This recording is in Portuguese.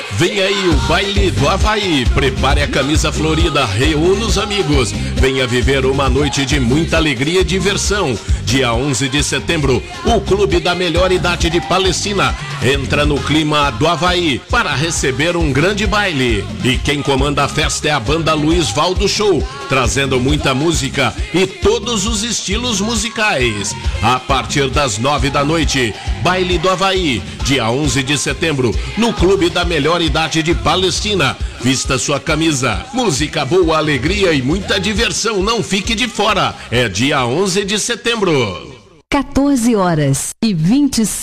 Vem aí o Baile do Havaí. Prepare a camisa florida, reúna os amigos. Venha viver uma noite de muita alegria e diversão. Dia 11 de setembro, o clube da melhor idade de Palestina entra no clima do Havaí para receber um grande baile. E quem comanda a festa é a banda Luiz Valdo Show, trazendo muita música e todos os estilos musicais. A partir das 9 da noite, Baile do Havaí, dia 11 de setembro, no clube da melhor idade de Palestina. Vista sua camisa, música boa, alegria e muita diversão, não fique de fora. É dia 11 de setembro. 14h25.